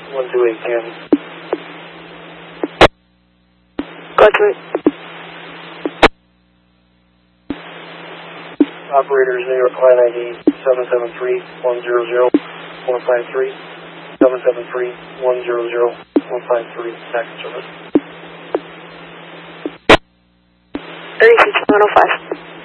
128 Canton. Go to it. Operators New York Line ID 773-100-153. 773-100-153. Packet service. 36-105.